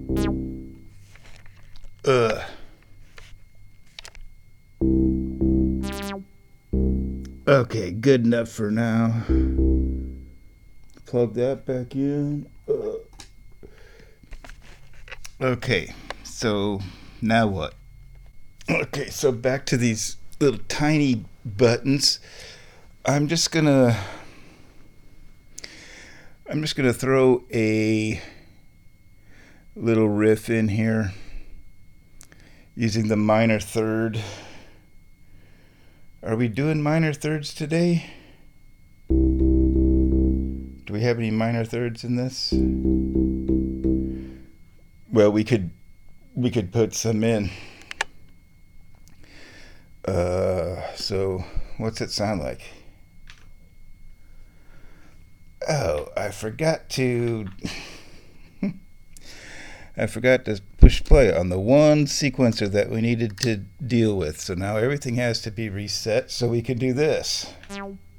Ugh. Okay, good enough for now. Plug that back in. Okay, so now what? Okay, so back to these little tiny buttons. I'm just gonna I'm just gonna throw a little riff in here using the minor third. Are we doing minor thirds today? Do we have any minor thirds in this? Well, we could put some in. So what's it sound like? Oh, I forgot to push play on the one sequencer that we needed to deal with. So now everything has to be reset so we can do this.